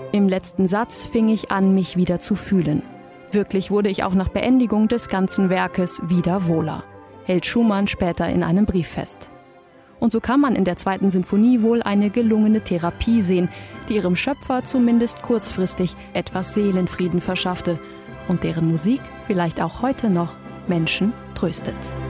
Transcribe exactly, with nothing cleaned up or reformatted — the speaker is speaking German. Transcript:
Im letzten Satz fing ich an, mich wieder zu fühlen. Wirklich wurde ich auch nach Beendigung des ganzen Werkes wieder wohler, hält Schumann später in einem Brief fest. Und so kann man in der zweiten Sinfonie wohl eine gelungene Therapie sehen, die ihrem Schöpfer zumindest kurzfristig etwas Seelenfrieden verschaffte und deren Musik vielleicht auch heute noch Menschen tröstet.